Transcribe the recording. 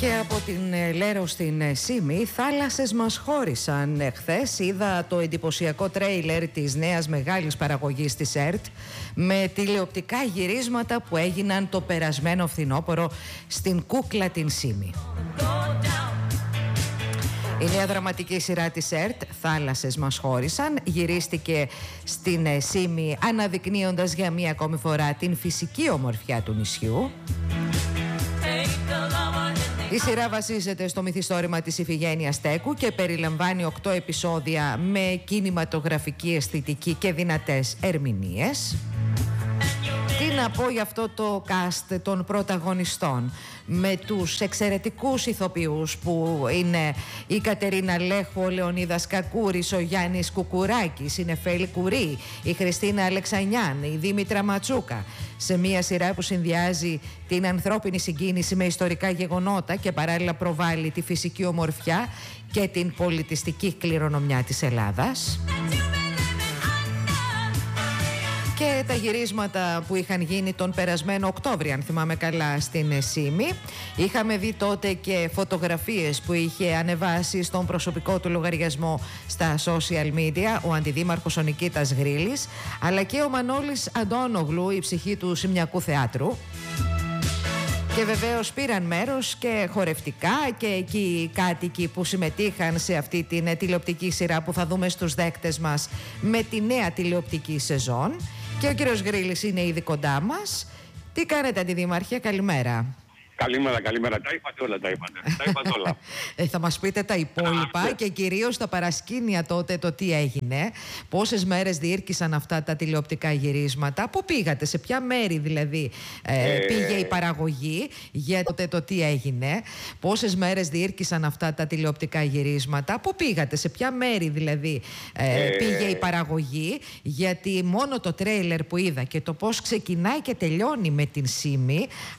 Και από την Λέρο στην Σύμη, θάλασσες μας χώρισαν. Χθες είδα το εντυπωσιακό τρέιλερ της νέας μεγάλης παραγωγής της ΕΡΤ με τηλεοπτικά γυρίσματα που έγιναν το περασμένο φθινόπωρο στην Κούκλα την Σύμη. Η νέα δραματική σειρά της ΕΡΤ, «Θάλασσες μας χώρισαν», γυρίστηκε στην Σύμη αναδεικνύοντας για μία ακόμη φορά την φυσική ομορφιά του νησιού. Η σειρά βασίζεται στο μυθιστόρημα της Ιφηγένειας Τέκου και περιλαμβάνει 8 επεισόδια με κινηματογραφική αισθητική και δυνατές ερμηνείες. Τι να πω για αυτό το cast των πρωταγωνιστών, με τους εξαιρετικούς ηθοποιούς που είναι η Κατερίνα Λέχου, ο Λεωνίδας Κακούρης, ο Γιάννης Κουκουράκης, η Νεφέλη Κουρί, η Χριστίνα Αλεξανιάν, η Δήμητρα Ματσούκα, σε μια σειρά που συνδυάζει την ανθρώπινη συγκίνηση με ιστορικά γεγονότα και παράλληλα προβάλλει τη φυσική ομορφιά και την πολιτιστική κληρονομιά της Ελλάδας. Και τα γυρίσματα που είχαν γίνει τον περασμένο Οκτώβρη, αν θυμάμαι καλά, στην Σύμη. Είχαμε δει τότε και φωτογραφίες που είχε ανεβάσει στον προσωπικό του λογαριασμό στα social media ο αντιδήμαρχος ο Νικήτας Γρίλης, αλλά και ο Μανώλης Αντώνογλου, η ψυχή του Σιμιακού Θεάτρου. Και βεβαίως πήραν μέρος και χορευτικά και εκεί οι κάτοικοι που συμμετείχαν σε αυτή την τηλεοπτική σειρά που θα δούμε στους δέκτες μας με τη νέα τηλεοπτική σεζόν. Και ο κύριος Γρίλης είναι ήδη κοντά μας. Τι κάνετε, Αντιδήμαρχε, καλημέρα. Καλημέρα. Τα είπατε όλα, τα είπατε όλα. Θα μας πείτε τα υπόλοιπα και κυρίως τα παρασκήνια τότε, το τι έγινε. Πόσες μέρες διήρκησαν αυτά τα τηλεοπτικά γυρίσματα. Πού πήγατε, σε ποια μέρη δηλαδή πήγε η παραγωγή για τότε το τι έγινε. Πόσες μέρες διήρκησαν αυτά τα τηλεοπτικά γυρίσματα. Πού πήγατε, σε ποια μέρη δηλαδή πήγε η παραγωγή. Γιατί μόνο το τρέιλερ που είδα και το πώς ξεκινάει και τελειώνει με την Σύμη,